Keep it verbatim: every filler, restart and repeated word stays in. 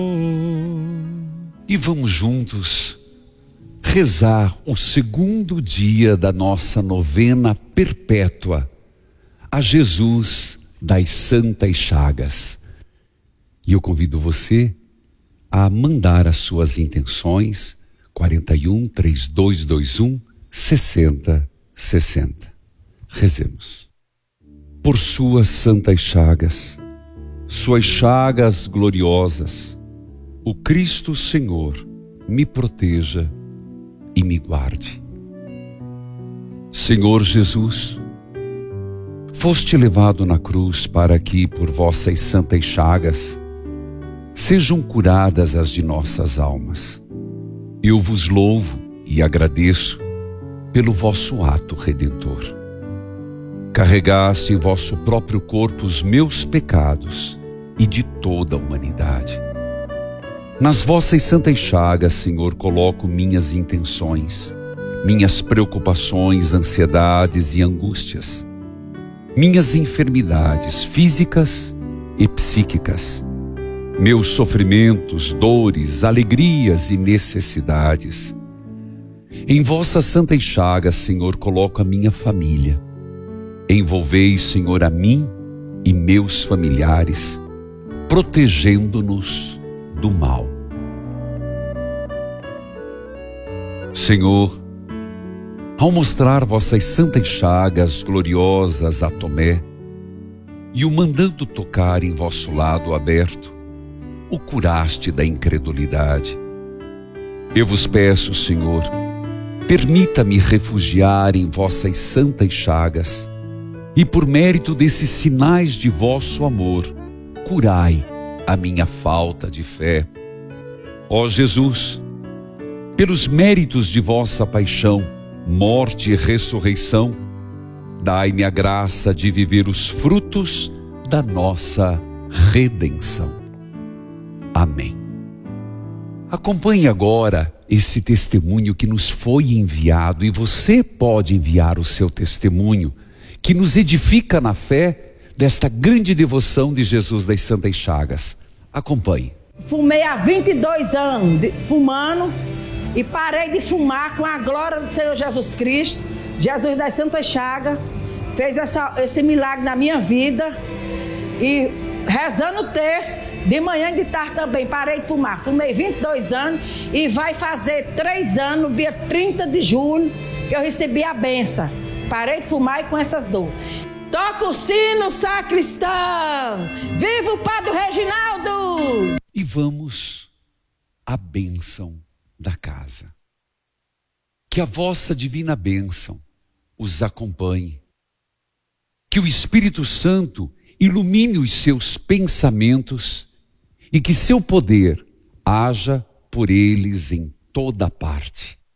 E vamos juntos rezar o segundo dia da nossa novena perpétua a Jesus das Santas Chagas. E eu convido você a mandar as suas intenções quarenta e um, trinta e dois, vinte e um, sessenta, sessenta. Rezemos. Por suas santas chagas, suas chagas gloriosas, o Cristo Senhor me proteja e me guarde. Senhor Jesus, foste levado na cruz para que, por vossas santas chagas, sejam curadas as de nossas almas. Eu vos louvo e agradeço pelo vosso ato redentor. Carregaste em vosso próprio corpo os meus pecados e de toda a humanidade. Nas vossas santas chagas, Senhor, coloco minhas intenções, minhas preocupações, ansiedades e angústias, minhas enfermidades físicas e psíquicas, meus sofrimentos, dores, alegrias e necessidades. Em vossas santas chagas, Senhor, coloco a minha família. Envolvei, Senhor, a mim e meus familiares, protegendo-nos do mal. Senhor, ao mostrar vossas santas chagas gloriosas a Tomé e o mandando tocar em vosso lado aberto, o curaste da incredulidade. Eu vos peço, Senhor, permita-me refugiar em vossas santas chagas e, por mérito desses sinais de vosso amor, curai a minha falta de fé. Ó Jesus, pelos méritos de vossa paixão, morte e ressurreição, dai-me a graça de viver os frutos da nossa redenção. Amém. Acompanhe agora esse testemunho que nos foi enviado, e você pode enviar o seu testemunho, que nos edifica na fé desta grande devoção de Jesus das Santas Chagas. Acompanhe. Fumei há vinte e dois anos de, fumando, e parei de fumar com a glória do Senhor Jesus Cristo. Jesus das Santas Chagas fez essa, esse milagre na minha vida. E rezando o texto, de manhã e de tarde também, parei de fumar. Fumei vinte e dois anos e vai fazer três anos, no dia trinta de julho, que eu recebi a benção. Parei de fumar e com essas dores. Toca o sino, sacristão! Viva o Padre Reginaldo! E vamos à bênção da casa. Que a vossa divina bênção os acompanhe. Que o Espírito Santo ilumine os seus pensamentos e que seu poder haja por eles em toda parte.